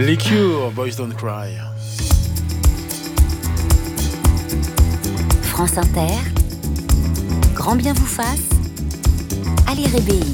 Les Cure, Boys Don't Cry. France Inter, grand bien vous fasse, Ali Rébéi.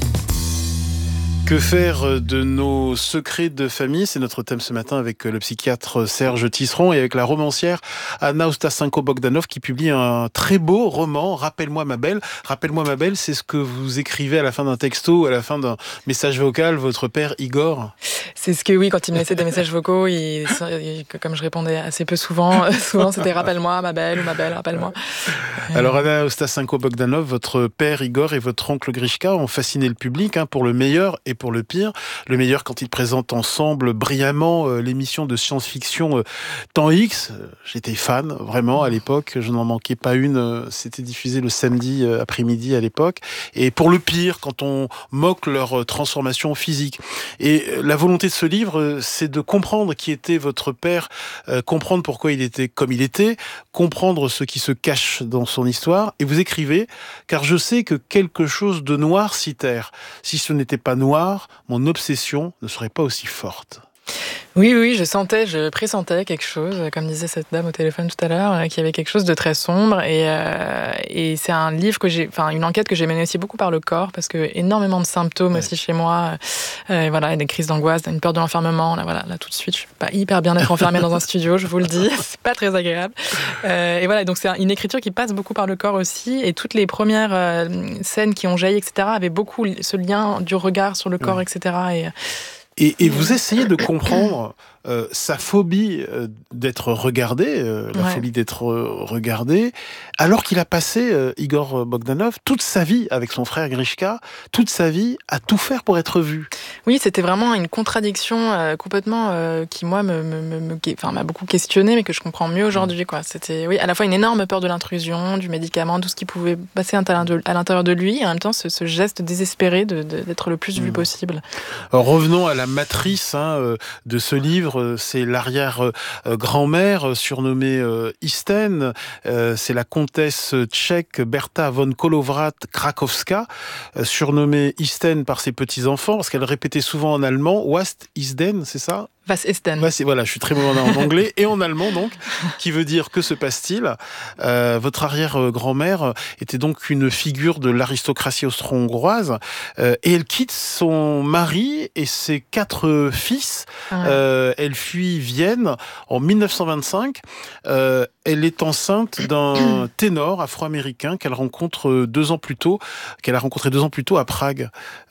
Que faire de nos secrets de famille ? C'est notre thème ce matin avec le psychiatre Serge Tisseron et avec la romancière Anna Ostasenko-Bogdanov qui publie un très beau roman, Rappelle-moi ma belle. Rappelle-moi ma belle, c'est ce que vous écrivez à la fin d'un texto, à la fin d'un message vocal, votre père Igor. C'est ce que, oui, quand il me laissait des messages vocaux, comme je répondais assez peu souvent c'était rappelle-moi ma belle ou ma belle, rappelle-moi. Alors Anna Ostasenko-Bogdanov, votre père Igor et votre oncle Grishka ont fasciné le public pour le meilleur et pour le pire. Le meilleur quand ils présentent ensemble brillamment l'émission de science-fiction Temps X. J'étais fan, vraiment, à l'époque. Je n'en manquais pas une. C'était diffusé le samedi après-midi à l'époque. Et pour le pire, quand on moque leur transformation physique. Et la volonté de ce livre, c'est de comprendre qui était votre père, comprendre pourquoi il était comme il était, comprendre ce qui se cache dans son histoire. Et vous écrivez, car je sais que quelque chose de noir s'y terre. Si ce n'était pas noir, mon obsession ne serait pas aussi forte. Oui, je pressentais quelque chose, comme disait cette dame au téléphone tout à l'heure, qu'il y avait quelque chose de très sombre. Et c'est un livre une enquête que j'ai menée aussi beaucoup par le corps, parce que énormément de symptômes aussi chez moi. Voilà, des crises d'angoisse, une peur de l'enfermement. Là, tout de suite, je suis pas hyper bien d'être enfermée dans un studio, je vous le dis. C'est pas très agréable. Et voilà, donc c'est une écriture qui passe beaucoup par le corps aussi. Et toutes les premières scènes qui ont jailli, etc., avaient beaucoup ce lien du regard sur le corps, etc. Et vous essayez de comprendre sa phobie d'être regardé, phobie d'être regardé, alors qu'il a passé, Igor Bogdanov, toute sa vie avec son frère Grishka, toute sa vie à tout faire pour être vu. Oui, c'était vraiment une contradiction complètement qui, moi, m'a beaucoup questionnée, mais que je comprends mieux aujourd'hui, quoi. C'était, oui, à la fois une énorme peur de l'intrusion, du médicament, tout ce qui pouvait passer à l'intérieur de lui, et en même temps ce geste désespéré d'être le plus vu possible. Alors, revenons à la matrice de ce livre. C'est l'arrière-grand-mère surnommée Isten. C'est la comtesse tchèque Berta von Kolowrat-Krakowska, surnommée Isten par ses petits-enfants, parce qu'elle répétait souvent en allemand « Was ist denn ?» c'est ça ? Was ist denn ? Voilà, je suis très mauvais en anglais et en allemand donc, qui veut dire que se passe-t-il ? Votre arrière-grand-mère était donc une figure de l'aristocratie austro-hongroise et elle quitte son mari et ses 4 fils. Elle fuit Vienne en 1925. Elle est enceinte d'un ténor afro-américain qu'elle rencontre 2 ans plus tôt, qu'elle a rencontré 2 ans plus tôt à Prague.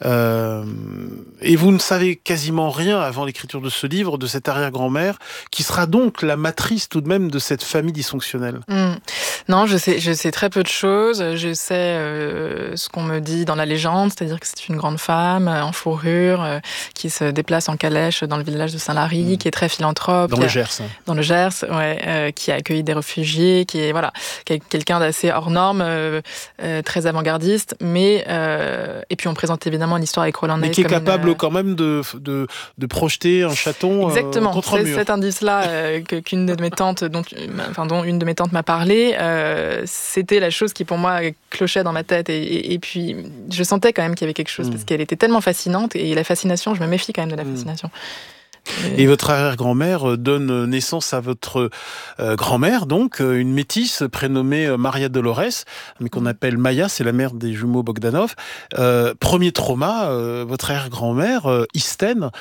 Et vous ne savez quasiment rien avant l'écriture de ce livre, de cette arrière-grand-mère, qui sera donc la matrice tout de même de cette famille dysfonctionnelle. Non, je sais très peu de choses. Je sais ce qu'on me dit dans la légende, c'est-à-dire que c'est une grande femme en fourrure qui se déplace en calèche dans le village de Saint-Lary, qui est très philanthrope. Dans le Gers. Dans le Gers, qui a accueilli des réfugiés, qui est quelqu'un d'assez hors norme, très avant-gardiste, mais et puis on présente évidemment l'histoire avec Roland Ney. Mais qui est capable quand même de projeter un chaton exactement, contre un mur. C'est cet indice-là qu'une de mes tantes, dont une de mes tantes m'a parlé, c'était la chose qui pour moi clochait dans ma tête et puis je sentais quand même qu'il y avait quelque chose parce qu'elle était tellement fascinante et la fascination, je me méfie quand même de la fascination. Et votre arrière-grand-mère donne naissance à votre grand-mère, donc une métisse prénommée Maria Dolores, mais qu'on appelle Maya, c'est la mère des jumeaux Bogdanov. Premier trauma, votre arrière-grand-mère, Isten,